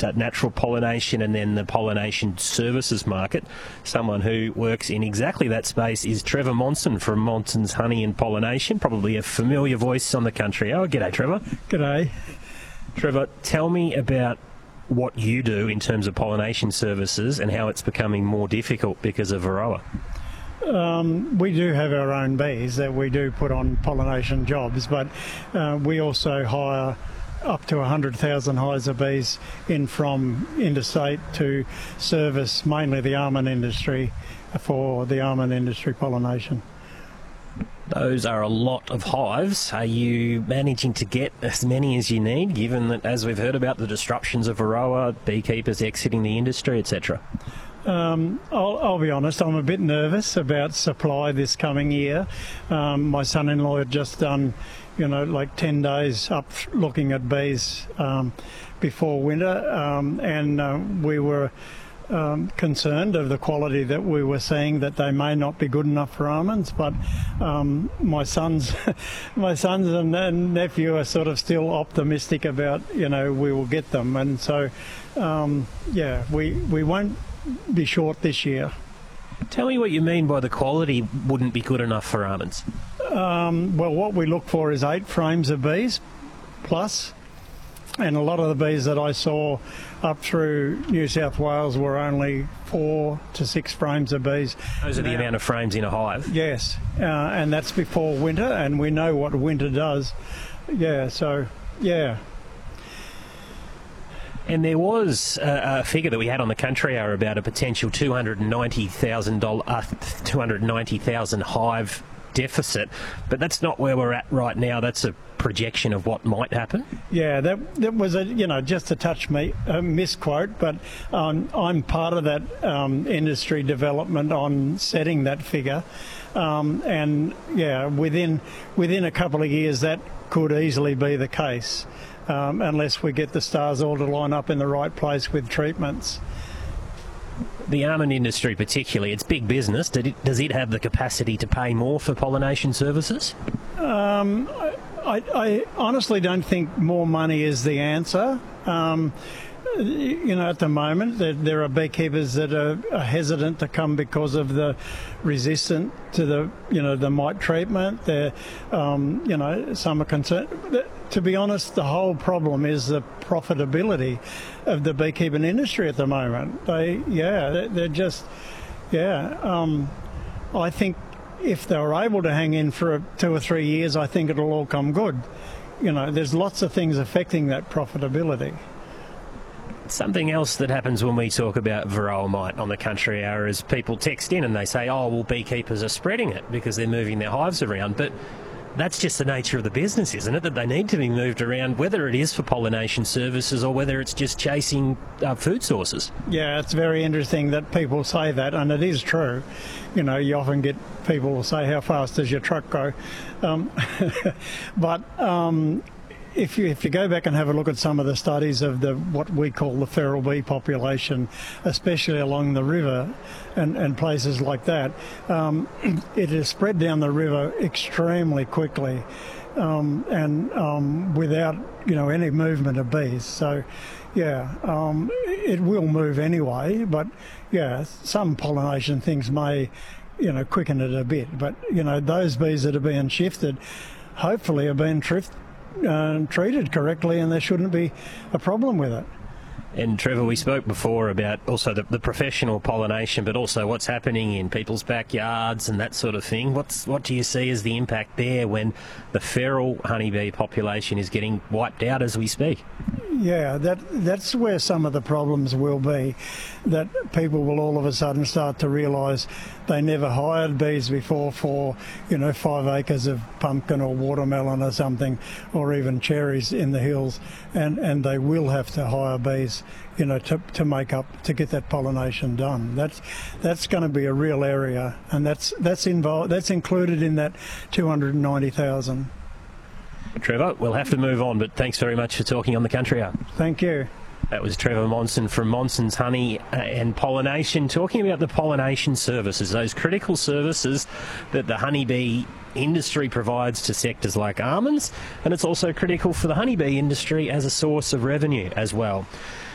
natural pollination and then the pollination services market. Someone who works in exactly that space is Trevor Monson from Monson's Honey and Pollination, probably a familiar voice on the Country Hour. G'day, Trevor. G'day. Trevor, tell me about what you do in terms of pollination services and how it's becoming more difficult because of Varroa. We do have our own bees that we do put on pollination jobs, but we also hire up to 100,000 hives of bees in from interstate to service mainly the almond industry for the almond industry pollination. Those are a lot of hives. Are you managing to get as many as you need, given that, as we've heard about, the disruptions of Varroa, beekeepers exiting the industry, etc.? I'll be honest, I'm a bit nervous about supply this coming year. My son-in-law had just done, like 10 days up looking at bees before winter, and we were concerned of the quality that we were seeing, that they may not be good enough for almonds, but my sons and nephew are sort of still optimistic about, we will get them, and so we won't be short this year. Tell me what you mean by the quality wouldn't be good enough for almonds. Well, what we look for is 8 frames of bees plus, and a lot of the bees that I saw up through New South Wales were only 4 to 6 frames of bees. Those are the amount of frames in a hive? Yes, and that's before winter, and we know what winter does. And there was a figure that we had on the Country Hour about a potential 290,000 hive deficit, but that's not where we're at right now. That's a projection of what might happen. Yeah, that was just a touch misquote, but I'm part of that industry development on setting that figure, and within a couple of years that could easily be the case. Unless we get the stars all to line up in the right place with treatments. The almond industry particularly, it's big business. Does it have the capacity to pay more for pollination services? I honestly don't think more money is the answer. At the moment, there are beekeepers that are hesitant to come because of the resistant to the mite treatment. Some are concerned. To be honest, the whole problem is the profitability of the beekeeping industry at the moment. I think if they were able to hang in for 2 or 3 years, I think it'll all come good. There's lots of things affecting that profitability. Something else that happens when we talk about Varroa mite on the Country Hour is people text in and they say, beekeepers are spreading it because they're moving their hives around. But that's just the nature of the business, isn't it? That they need to be moved around, whether it is for pollination services or whether it's just chasing food sources. Yeah, it's very interesting that people say that, and it is true. You often get people say, how fast does your truck go? If you go back and have a look at some of the studies of what we call the feral bee population, especially along the river and places like that, it is spread down the river extremely quickly and without any movement of bees. So it will move anyway, but some pollination things may quicken it a bit. But those bees that are being shifted hopefully are being treated correctly, and there shouldn't be a problem with it. And Trevor, we spoke before about also the professional pollination, but also what's happening in people's backyards and that sort of thing. What do you see as the impact there when the feral honeybee population is getting wiped out as we speak? Yeah, that's where some of the problems will be, that people will all of a sudden start to realise they never hired bees before for 5 acres of pumpkin or watermelon or something, or even cherries in the hills, and they will have to hire bees to get that pollination done. That's going to be a real area, and that's included in that 290,000. Trevor, we'll have to move on, but thanks very much for talking on the Country Hour. Thank you. That was Trevor Monson from Monson's Honey and Pollination, talking about the pollination services, those critical services that the honeybee industry provides to sectors like almonds, and it's also critical for the honeybee industry as a source of revenue as well.